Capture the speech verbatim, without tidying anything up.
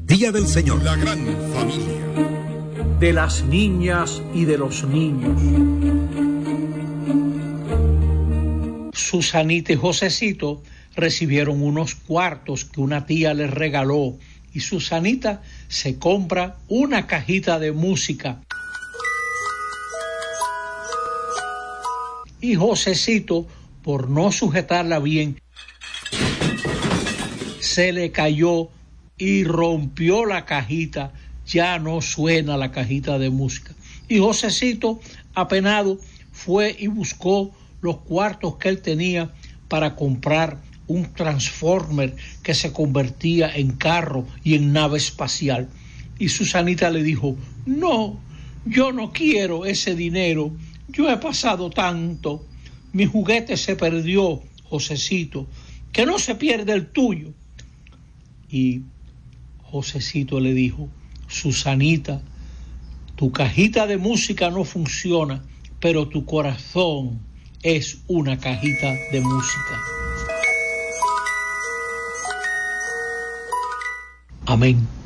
Día del Señor. La gran familia. De las niñas y de los niños. Susanita y Josecito recibieron unos cuartos que una tía les regaló y Susanita se compra una cajita de música. Y Josecito, por no sujetarla bien, se le cayó y rompió la cajita. Ya no suena la cajita de música. Y Josecito, apenado, fue y buscó los cuartos que él tenía para comprar un transformer que se convertía en carro y en nave espacial. Y Susanita le dijo: no, yo no quiero ese dinero. Yo he pasado tanto. Mi juguete se perdió, Josecito. Que no se pierda el tuyo. Y Josecito le dijo: Susanita, tu cajita de música no funciona, pero tu corazón es una cajita de música. Amén.